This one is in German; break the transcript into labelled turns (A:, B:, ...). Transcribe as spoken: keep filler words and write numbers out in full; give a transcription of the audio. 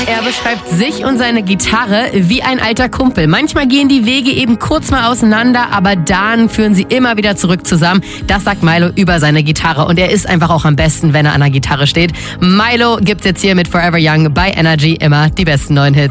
A: Er beschreibt sich und seine Gitarre wie ein alter Kumpel. Manchmal gehen die Wege eben kurz mal auseinander, aber dann führen sie immer wieder zurück zusammen. Das sagt Milo über seine Gitarre und er ist einfach auch am besten, wenn er an der Gitarre steht. Milo gibt's jetzt hier mit Forever Young bei Energy, immer die besten neuen Hits.